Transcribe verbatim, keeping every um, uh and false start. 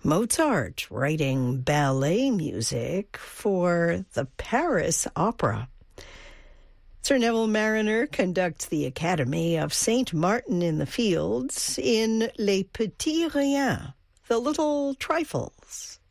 Mozart writing ballet music for the Paris Opera. Sir Neville Marriner conducts the Academy of Saint Martin in the Fields in Les Petits Riens, the Little Trifles.